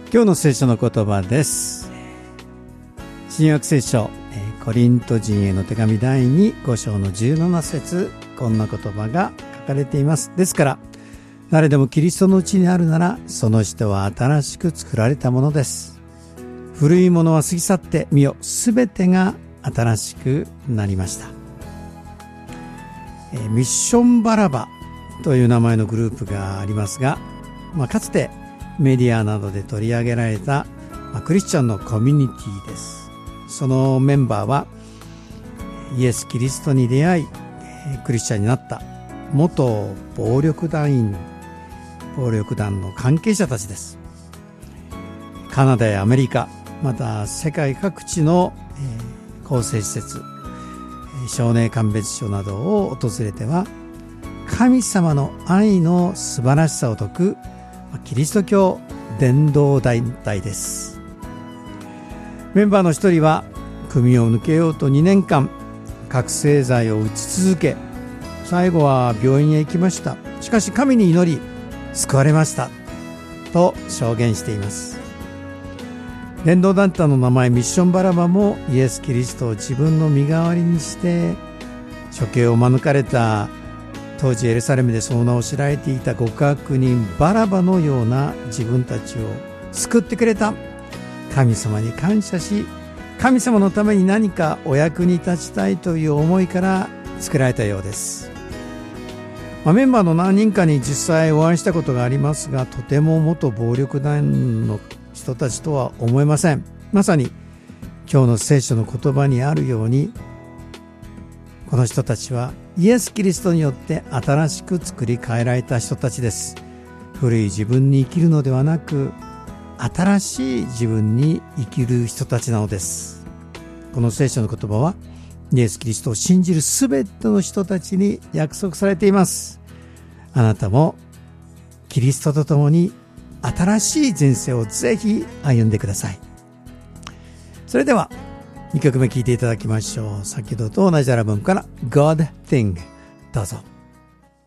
今日の聖書の言葉です。新約聖書コリント人への手紙第5章の17節、こんな言葉が書かれています。ですから誰でもキリストのうちにあるなら、その人は新しく作られたものです。古いものは過ぎ去って見よ、すべてが新しくなりました。ミッションバラバという名前のグループがありますが、かつてメディアなどで取り上げられた、クリスチャンのコミュニティです。そのメンバーはイエス・キリストに出会いクリスチャンになった元暴力団の関係者たちです。カナダやアメリカ、また世界各地の更生施設、少年鑑別所などを訪れては、神様の愛の素晴らしさを説くキリスト教伝道団体です。メンバーの一人は組を抜けようと2年間覚醒剤を打ち続け、最後は病院へ行きました。しかし神に祈り救われましたと証言しています。伝道団体の名前ミッションバラバも、イエス・キリストを自分の身代わりにして処刑を免れた当時エルサレムでその名を知られていた極悪人バラバのような自分たちを救ってくれた神様に感謝し、神様のために何かお役に立ちたいという思いから作られたようです。メンバーの何人かに実際お会いしたことがありますが、とても元暴力団の人たちとは思えません。まさに今日の聖書の言葉にあるように、この人たちはイエス・キリストによって新しく作り変えられた人たちです。古い自分に生きるのではなく、新しい自分に生きる人たちなのです。この聖書の言葉はイエス・キリストを信じるすべての人たちに約束されています。あなたもキリストと共に新しい人生をぜひ歩んでください。それでは2曲目聴いていただきましょう。先ほどと同じアルバムから God Thing、 どうぞ。